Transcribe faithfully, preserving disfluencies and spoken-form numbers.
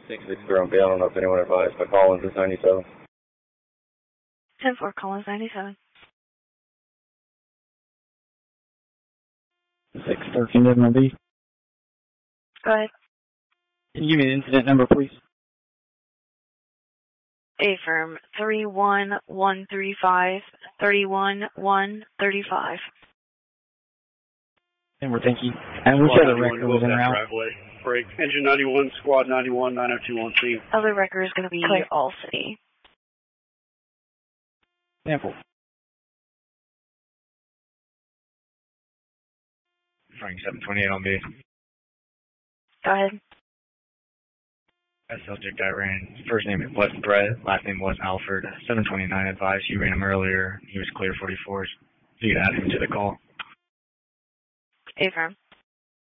six six zero B, I don't know if anyone advised, but Collins is ninety-seven. ten four, Collins ninety-seven. six thirteen M B. Go ahead. Can you give me the incident number, please? Affirm, three one one three five, three one one three five. And we're thank you. And which other record was in route? Driveway. Break. Engine ninety-one, squad ninety-one, nine oh two one C. Other record is going to be all city. Sample. Frank seven twenty-eight on B. Go ahead. That subject I ran, first name was Brett, last name was Alfred. seven twenty-nine advised, you ran him earlier. He was clear forty-fours. So you could add him to the call. Affirm.